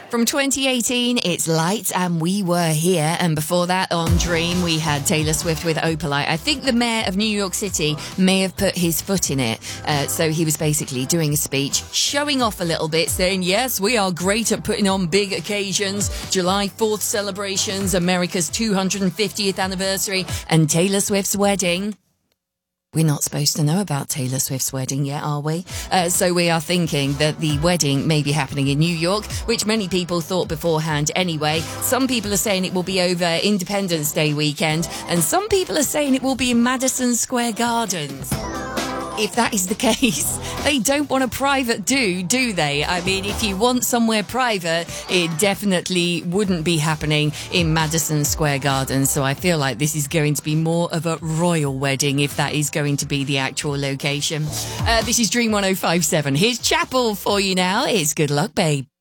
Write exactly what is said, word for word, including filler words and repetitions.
From twenty eighteen, it's Lights and We Were Here. And before that, on Dream, we had Taylor Swift with Opalite. I think the mayor of New York City may have put his foot in it. Uh, so he was basically doing a speech, showing off a little bit, saying, yes, we are great at putting on big occasions. July fourth celebrations, America's two hundred fiftieth anniversary, and Taylor Swift's wedding. We're not supposed to know about Taylor Swift's wedding yet, are we? Uh, so we are thinking that the wedding may be happening in New York, which many people thought beforehand anyway. Some people are saying it will be over Independence Day weekend, and some people are saying it will be in Madison Square Gardens. If that is the case, they don't want a private do, do they? I mean, if you want somewhere private, it definitely wouldn't be happening in Madison Square Garden. So I feel like this is going to be more of a royal wedding, if that is going to be the actual location. Uh, this is Dream one oh five point seven. Here's Chapel for you now. It's Good Luck, Babe.